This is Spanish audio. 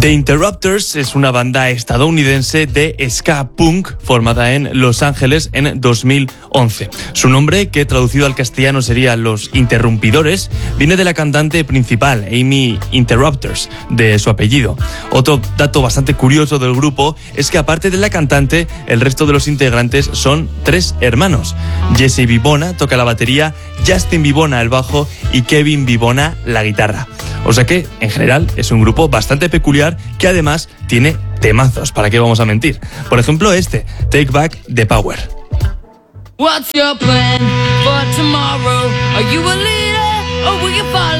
The Interrupters es una banda estadounidense de ska punk formada en Los Ángeles en 2011. Su nombre, que traducido al castellano sería Los Interrumpidores, viene de la cantante principal, Amy Interrupters, de su apellido. Otro dato bastante curioso del grupo es que aparte de la cantante, el resto de los integrantes son 3 hermanos. Jesse Vivona toca la batería, Justin Vivona el bajo y Kevin Vivona la guitarra. O sea que, en general, es un grupo bastante peculiar que además tiene temazos, ¿para qué vamos a mentir? Por ejemplo, este, Take Back the Power. What's your plan for tomorrow? Are you a leader or will you follow?